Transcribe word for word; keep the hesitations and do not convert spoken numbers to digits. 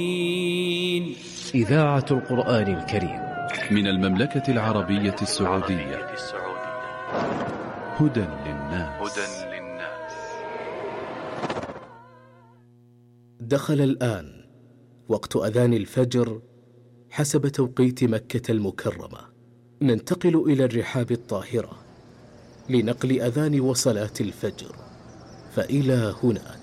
إذاعة القرآن الكريم من المملكة العربية السعودية. هدى للناس. دخل الآن وقت أذان الفجر حسب توقيت مكة المكرمة. ننتقل إلى الرحاب الطاهرة لنقل أذان وصلاة الفجر، فإلى هناك.